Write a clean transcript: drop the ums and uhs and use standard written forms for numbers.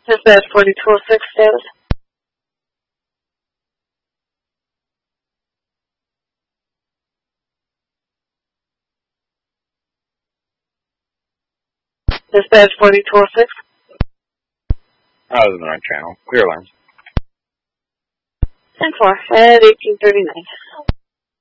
Dispatch 4206 status. Dispatch 4206. I was in the right channel. Clear alarms. 10-4 at 1839.